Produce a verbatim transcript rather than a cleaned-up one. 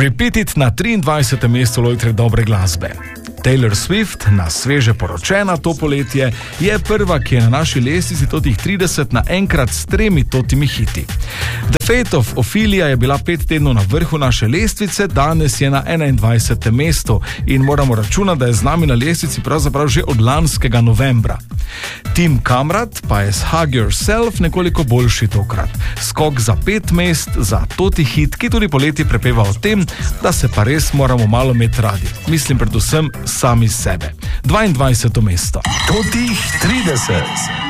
Repeat It na triindvajsetem mestu lojtre dobre glasbe. Taylor Swift, na sveže poročena to poletje, je prva, ki je na naši lestvici totih trideset naenkrat s tremi totimi hiti. The Fate of Ophelia je bila pet tednov na vrhu naše lestvice, danes je na enaindvajsetem mestu in moramo računati, da je z nami na lestvici pravzaprav že od lanskega novembra. Tim Kamrat pa je s Hug Yourself nekoliko boljši tokrat. Skok za pet mest za toti hit, ki tudi poleti prepeva o tem, da se pa res moramo malo imeti radi. Mislim predvsem sami sebe. dvaindvajseto mesto. Totih trideset.